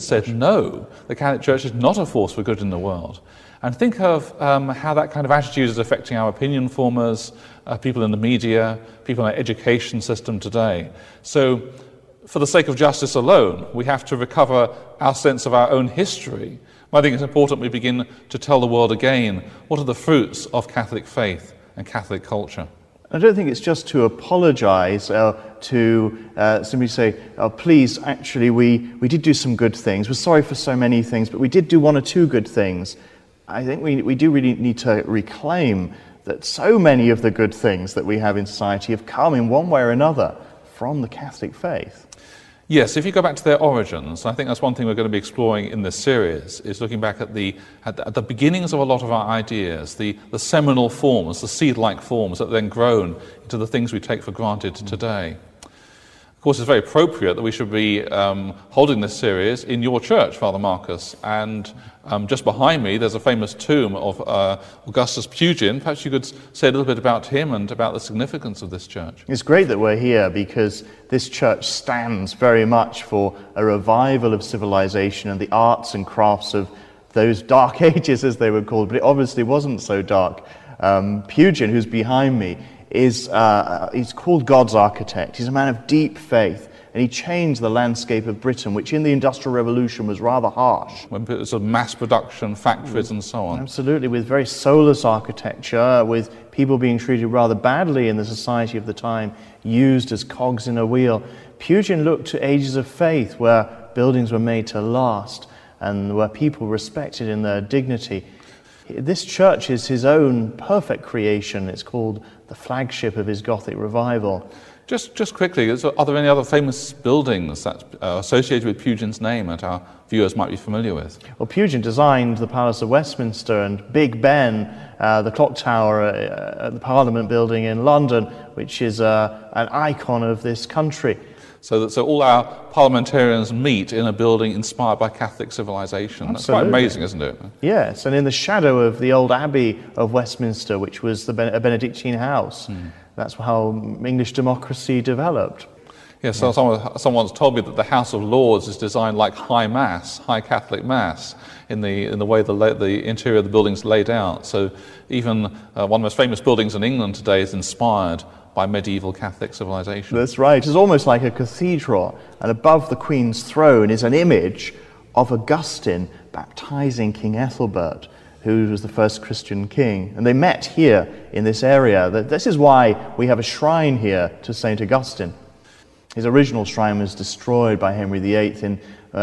said no, the Catholic Church is not a force for good in the world. And think of how that kind of attitude is affecting our opinion formers, people in the media, people in our education system today. So, for the sake of justice alone, we have to recover our sense of our own history. I think it's important we begin to tell the world again what are the fruits of Catholic faith and Catholic culture. I don't think it's just to apologize, to simply say, oh, please, actually, we did do some good things. We're sorry for so many things, but we did do one or two good things. I think we do really need to reclaim that so many of the good things that we have in society have come in one way or another from the Catholic faith. Yes, if you go back to their origins, I think that's one thing we're going to be exploring in this series, is looking back at the beginnings of a lot of our ideas, the seminal forms, the seed-like forms that have then grown into the things we take for granted today. Of course, it's very appropriate that we should be holding this series in your church, Father Marcus, and just behind me there's a famous tomb of Augustus Pugin. Perhaps you could say a little bit about him and about the significance of this church. It's great that we're here because this church stands very much for a revival of civilization and the arts and crafts of those dark ages, as they were called, but it obviously wasn't so dark. Pugin, who's behind me, he's called God's architect. He's a man of deep faith, and he changed the landscape of Britain, which in the Industrial Revolution was rather harsh. When it was mass production, factories and so on. Absolutely, with very soulless architecture, with people being treated rather badly in the society of the time, used as cogs in a wheel. Pugin looked to ages of faith where buildings were made to last and where people respected in their dignity. This church is his own perfect creation. It's called the flagship of his Gothic revival. Just quickly, are there any other famous buildings that are associated with Pugin's name that our viewers might be familiar with? Well, Pugin designed the Palace of Westminster and Big Ben, the clock tower at the Parliament building in London, which is an icon of this country. So all our parliamentarians meet in a building inspired by Catholic civilization. Absolutely. That's quite amazing, isn't it? Yes, and in the shadow of the old Abbey of Westminster, which was a Benedictine house. That's how English democracy developed. Yes, so someone once told me that the House of Lords is designed like High Mass, High Catholic Mass, in the way the interior of the building's laid out. So even one of the most famous buildings in England today is inspired by medieval Catholic civilization. That's right. It's almost like a cathedral, and above the Queen's throne is an image of Augustine baptizing King Ethelbert, who was the first Christian king. And they met here in this area. This is why we have a shrine here to St. Augustine. His original shrine was destroyed by Henry VIII in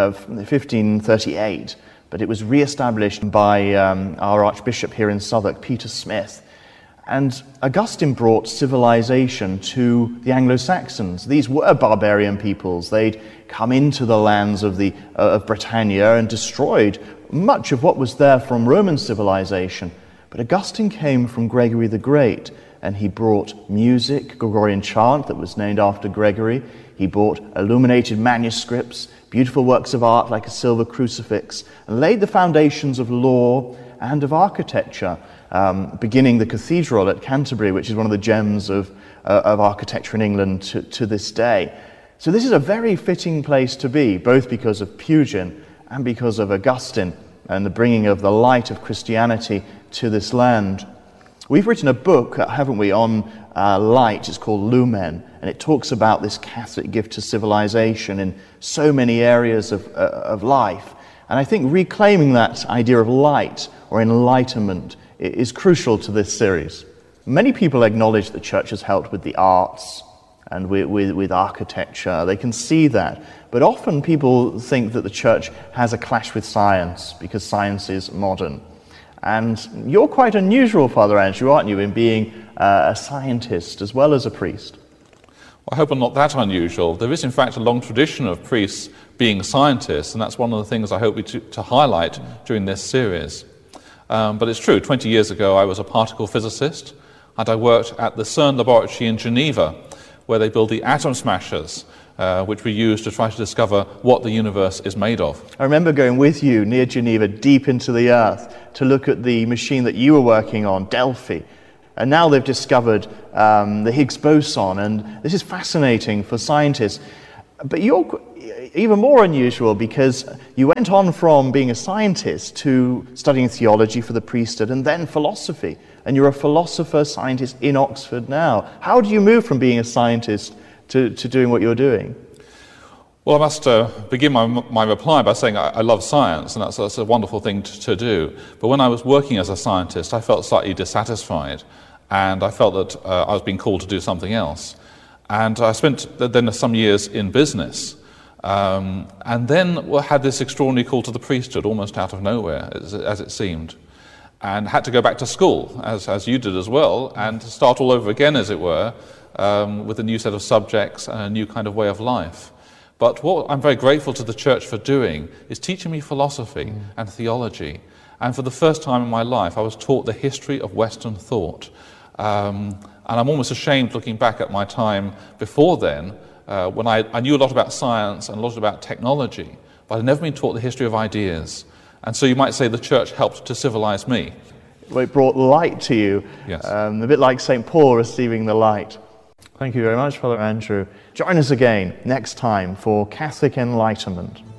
1538, but it was re-established by our Archbishop here in Southwark, Peter Smith. And Augustine brought civilization to the Anglo-Saxons. These were barbarian peoples. They'd come into the lands of Britannia and destroyed much of what was there from Roman civilization. But Augustine came from Gregory the Great, and he brought music, Gregorian chant that was named after Gregory. He brought illuminated manuscripts, beautiful works of art like a silver crucifix, and laid the foundations of law and of architecture, beginning the cathedral at Canterbury, which is one of the gems of architecture in England to this day. So this is a very fitting place to be, both because of Pugin and because of Augustine and the bringing of the light of Christianity to this land. We've written a book, haven't we, on light. It's called Lumen, and it talks about this Catholic gift to civilization in so many areas of life. And I think reclaiming that idea of light or enlightenment is crucial to this series. Many people acknowledge the church has helped with the arts and with architecture. They can see that. But often people think that the church has a clash with science because science is modern. And you're quite unusual, Father Andrew, aren't you, in being a scientist as well as a priest? Well, I hope I'm not that unusual. There is, in fact, a long tradition of priests being scientists, and that's one of the things I hope to highlight during this series. But it's true, 20 years ago I was a particle physicist, and I worked at the CERN laboratory in Geneva, where they build the atom smashers, which we use to try to discover what the universe is made of. I remember going with you near Geneva, deep into the earth, to look at the machine that you were working on, Delphi. And now they've discovered the Higgs boson, and this is fascinating for scientists. But you're even more unusual because you went on from being a scientist to studying theology for the priesthood and then philosophy. And you're a philosopher scientist in Oxford now. How do you move from being a scientist to doing what you're doing? Well, I must begin my reply by saying I love science, and that's a wonderful thing to do. But when I was working as a scientist, I felt slightly dissatisfied, and I felt that I was being called to do something else. And I spent then some years in business, and then had this extraordinary call to the priesthood, almost out of nowhere, as it seemed, and had to go back to school, as you did as well, and to start all over again, as it were, with a new set of subjects and a new kind of way of life. But what I'm very grateful to the church for doing is teaching me philosophy and theology. And for the first time in my life, I was taught the history of Western thought. And I'm almost ashamed looking back at my time before then, when I knew a lot about science and a lot about technology, but I'd never been taught the history of ideas. And so you might say the church helped to civilize me. Well, it brought light to you, Yes. A bit like St. Paul receiving the light. Thank you very much, Father Andrew. Join us again next time for Catholic Enlightenment.